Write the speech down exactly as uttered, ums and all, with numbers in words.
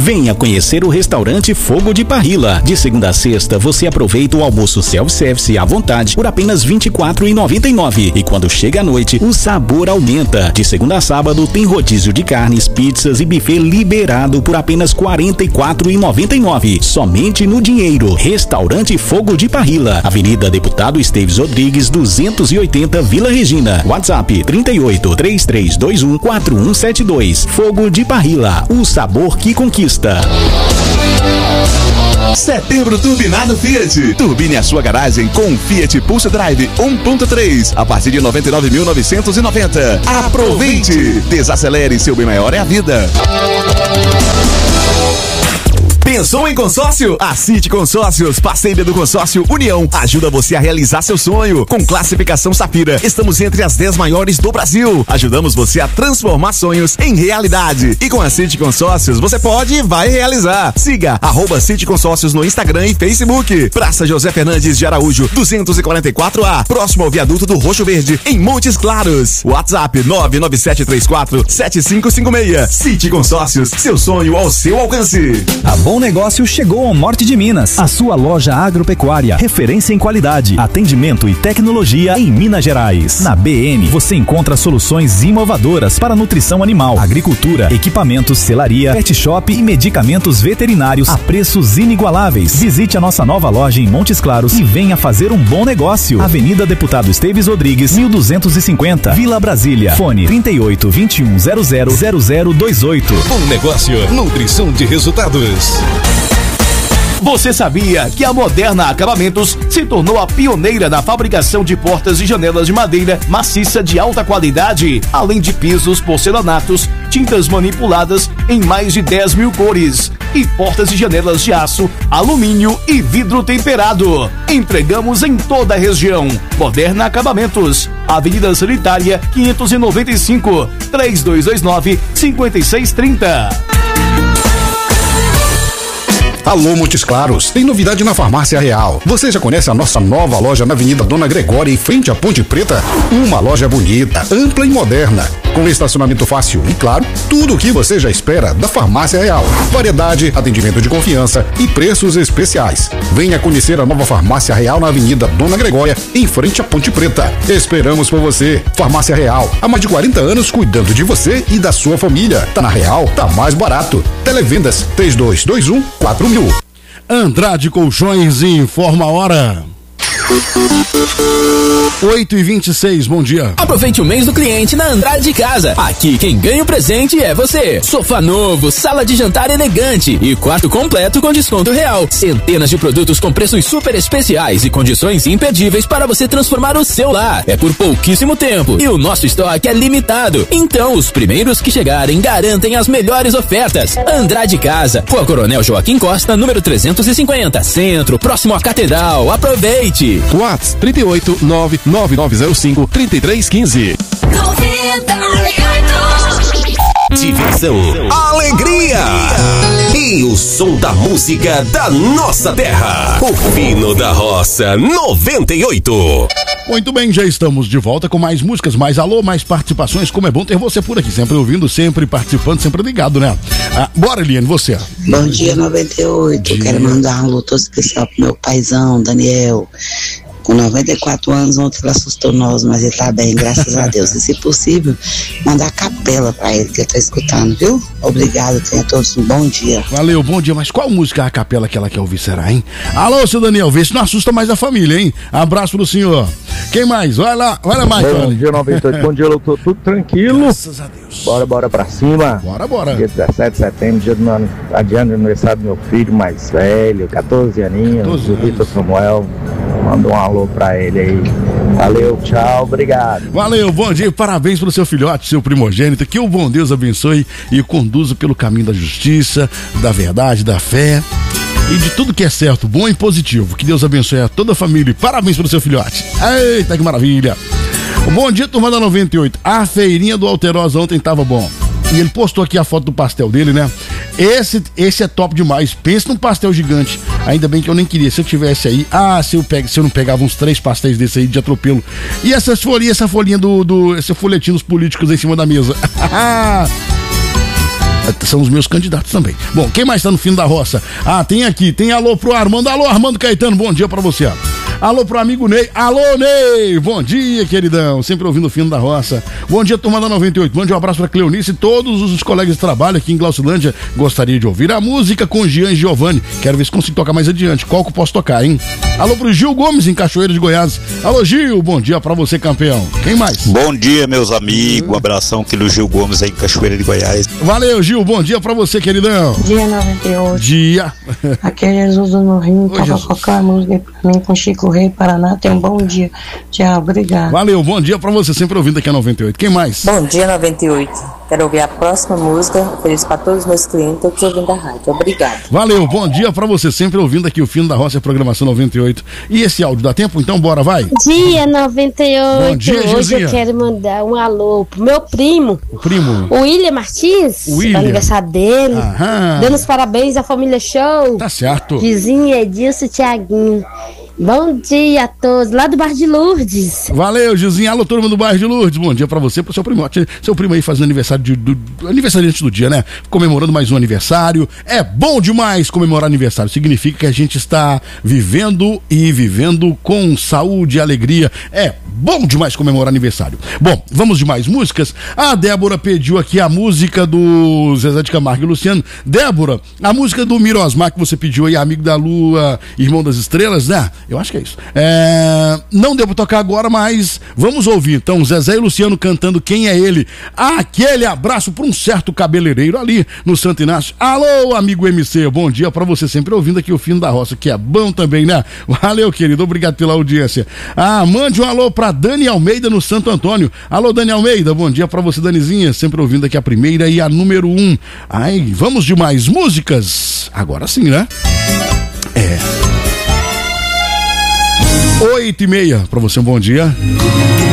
Venha conhecer o restaurante Fogo de Parrilla. De segunda a sexta, você aproveita o almoço self-service à vontade por apenas vinte e quatro reais e noventa e nove centavos. E quando chega a noite, o sabor aumenta. De segunda a sábado, tem rodízio de carnes, pizzas e buffet liberado por apenas quarenta e quatro reais e noventa e nove centavos. Somente no dinheiro. Restaurante Fogo de Parrilla, Avenida Deputado Esteves Rodrigues, duzentos e oitenta, Vila Regina. WhatsApp trinta e oito, três três dois um, quatro um sete dois. Fogo de Parrilla, o sabor que conquista. Setembro turbinado Fiat. Turbine a sua garagem com Fiat Pulse Drive um ponto três a partir de noventa e nove mil novecentos e noventa. Aproveite! Desacelere, seu bem maior é a vida. Pensou em consórcio? A City Consórcios, parceira do consórcio União, ajuda você a realizar seu sonho. Com classificação Safira, estamos entre as dez maiores do Brasil. Ajudamos você a transformar sonhos em realidade. E com a City Consórcios, você pode e vai realizar. Siga arroba City Consórcios no Instagram e Facebook. Praça José Fernandes de Araújo, duzentos e quarenta e quatro A, próximo ao viaduto do Roxo Verde, em Montes Claros. WhatsApp nove nove sete três quatro sete cinco cinco seis. City Consórcios, seu sonho ao seu alcance. A Bom Negócio chegou ao norte de Minas. A sua loja agropecuária, referência em qualidade, atendimento e tecnologia em Minas Gerais. Na B N, você encontra soluções inovadoras para nutrição animal, agricultura, equipamentos, selaria, pet shop e medicamentos veterinários a preços inigualáveis. Visite a nossa nova loja em Montes Claros e venha fazer um bom negócio. Avenida Deputado Esteves Rodrigues, mil duzentos e cinquenta, Vila Brasília. Fone trinta e oito, vinte e um, zero zero zero zero dois oito. Bom Negócio, nutrição de resultados. Você sabia que a Moderna Acabamentos se tornou a pioneira na fabricação de portas e janelas de madeira maciça de alta qualidade, além de pisos, porcelanatos, tintas manipuladas em mais de dez mil cores e portas e janelas de aço, alumínio e vidro temperado. Entregamos em toda a região. Moderna Acabamentos, Avenida Sanitária quinhentos e noventa e cinco, três dois dois nove, cinco seis três zero. Alô Montes Claros, tem novidade na Farmácia Real. Você já conhece a nossa nova loja na Avenida Dona Gregória, em frente à Ponte Preta? Uma loja bonita, ampla e moderna, com estacionamento fácil e, claro, tudo o que você já espera da Farmácia Real. Variedade, atendimento de confiança e preços especiais. Venha conhecer a nova Farmácia Real na Avenida Dona Gregória, em frente à Ponte Preta. Esperamos por você. Farmácia Real, há mais de quarenta anos cuidando de você e da sua família. Tá na Real, tá mais barato. Televendas três dois dois um, quatro mil. Andrade Colchões informa a hora. oito e vinte e seis, bom dia. Aproveite o mês do cliente na Andrade de Casa. Aqui quem ganha o presente é você. Sofá novo, sala de jantar elegante e quarto completo com desconto real. Centenas de produtos com preços super especiais e condições imperdíveis para você transformar o seu lar. É por pouquíssimo tempo e o nosso estoque é limitado. Então os primeiros que chegarem garantem as melhores ofertas. Andrade de Casa, Rua Coronel Joaquim Costa, número trezentos e cinquenta, Centro, próximo à Catedral. Aproveite. WhatsApp trinta e oito, nove nove nove zero cinco, trinta e três quinze. Diversão, alegria e o som da música da nossa terra. O Fino da Roça noventa e oito. Muito bem, já estamos de volta com mais músicas, mais alô, mais participações. Como é bom ter você por aqui, sempre ouvindo, sempre participando, sempre ligado, né? Ah, bora, Eliane, você. Bom dia, noventa e oito. Dia. Quero mandar um alô todo especial pro meu paizão, Daniel. Com noventa e quatro anos, ontem ele assustou nós, mas ele tá bem, graças a Deus. E se possível, mandar a capela pra ele, que ele tá escutando, viu? Obrigado, tenha todos um bom dia. Valeu, bom dia. Mas qual música é a capela que ela quer ouvir, será, hein? Alô, seu Daniel, vê se não assusta mais a família, hein? Abraço pro senhor. Quem mais? Vai lá, vai lá mais, Bom dia, noventa e oito. Bom dia, doutor. Tudo tranquilo? Graças a Deus. Bora, bora pra cima. Bora, bora. Dia dezessete de setembro, dia do meu adiante aniversário do meu filho mais velho, catorze aninhos, o Vitor Samuel. Manda um alô pra ele aí. Valeu, tchau, obrigado. Valeu, bom dia, parabéns pro seu filhote, seu primogênito, que o bom Deus abençoe e o conduza pelo caminho da justiça, da verdade, da fé e de tudo que é certo, bom e positivo. Que Deus abençoe a toda a família e parabéns pro seu filhote. Eita, que maravilha. Bom dia, turma da noventa e oito. A feirinha do Alterosa ontem tava bom. E ele postou aqui a foto do pastel dele, né? Esse, esse é top demais. Pensa num pastel gigante. Ainda bem que eu nem queria. Se eu tivesse aí, ah, se eu, pego, se eu não pegava uns três pastéis desse aí de atropelo. E essas folhinhas, essa folhinha do, do esse folhetim dos políticos em cima da mesa. São os meus candidatos também. Bom, quem mais tá no fim da roça? Ah, tem aqui, tem alô pro Armando. Alô, Armando Caetano, bom dia pra você. Alô pro amigo Ney. Alô, Ney! Bom dia, queridão. Sempre ouvindo o fim da roça. Bom dia, turma da noventa e oito. Mande um abraço pra Cleonice e todos os colegas de trabalho aqui em Glaucilândia. Gostaria de ouvir a música com Gian e Giovanni. Quero ver se consigo tocar mais adiante. Qual que eu posso tocar, hein? Alô pro Gil Gomes, em Cachoeira de Goiás. Alô, Gil, bom dia pra você, campeão. Quem mais? Bom dia, meus amigos. Um abração aqui no Gil Gomes, aí em Cachoeira de Goiás. Valeu, Gil. Bom dia pra você, queridão. Dia noventa e oito. Dia. Aqui é Jesus do Morrinho. Toca qualquer música pra mim com Chico Rei, Paraná. Tenha um bom dia. Tchau, obrigado. Valeu, bom dia pra você, sempre ouvindo aqui a noventa e oito. Quem mais? Bom dia, noventa e oito. Quero ouvir a próxima música. Feliz pra todos os meus clientes, todos ouvindo a rádio. Obrigado. Valeu, bom dia pra você, sempre ouvindo aqui o Fim da Roça, a programação noventa e oito. E esse áudio dá tempo? Então bora, vai. Dia noventa e oito. Bom dia, Hoje Gizinha. eu quero mandar um alô pro meu primo. O primo? O William Martins. O William. Aniversário dele. Aham. Dando os parabéns à família Show. Tá certo. Vizinho Edilson e Thiaguinho. Bom dia a todos, lá do Bar de Lourdes. Valeu, Gizinho. Alô, turma do bairro de Lourdes. Bom dia pra você, pro seu primo. Seu primo aí fazendo aniversário de, do, do aniversariante do dia, né? Comemorando mais um aniversário. É bom demais comemorar aniversário. Significa que a gente está vivendo e vivendo com saúde e alegria. É bom demais comemorar aniversário. Bom, vamos de mais músicas. A Débora pediu aqui a música do Zezé de Camargo e Luciano. Débora, a música do Mirosmar que você pediu aí, Amigo da Lua, Irmão das Estrelas, né? Eu acho que é isso. É... Não devo tocar agora, mas vamos ouvir. Então, Zezé e Luciano cantando Quem é Ele? Aquele abraço para um certo cabeleireiro ali no Santo Inácio. Alô, amigo M C, bom dia para você, sempre ouvindo aqui o Fim da Roça, que é bom também, né? Valeu, querido, obrigado pela audiência. Ah, mande um alô para Dani Almeida no Santo Antônio. Alô, Dani Almeida, bom dia para você, Danizinha, sempre ouvindo aqui a primeira e a número um. Ai, vamos de mais músicas? Agora sim, né? É... Oito e meia, pra você um bom dia.